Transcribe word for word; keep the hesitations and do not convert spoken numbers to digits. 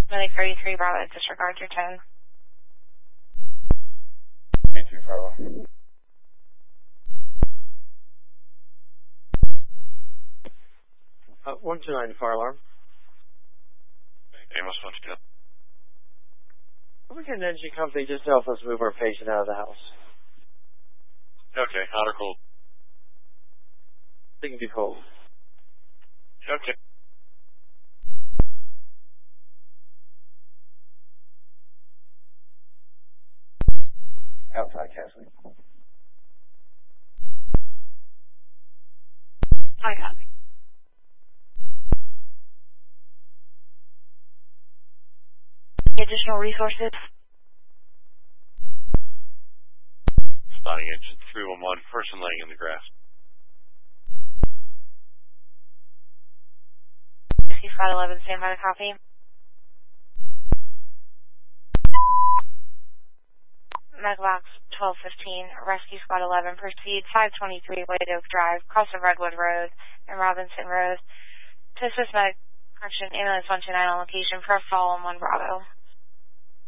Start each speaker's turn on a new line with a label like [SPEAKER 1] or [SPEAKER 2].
[SPEAKER 1] Medic thirty-three, Bravo, disregard your tone.
[SPEAKER 2] thirty-three, fire alarm.
[SPEAKER 3] Uh, one two nine, fire alarm.
[SPEAKER 4] Amos one two nine.
[SPEAKER 3] We can energy company just to help us move our patient out of the house.
[SPEAKER 4] Okay, hot or cold?
[SPEAKER 3] They can be cold.
[SPEAKER 4] Okay.
[SPEAKER 2] Outside, Cassidy.
[SPEAKER 1] I copy. Additional resources?
[SPEAKER 4] Spotting engine three one one, person laying in the grass.
[SPEAKER 1] five eleven, stand by the copy. Medbox twelve fifteen, Rescue Squad eleven, proceed five twenty-three White Oak Drive, cross of Redwood Road and Robinson Road. To assist medic action, ambulance one two nine on location for a fall on one Bravo.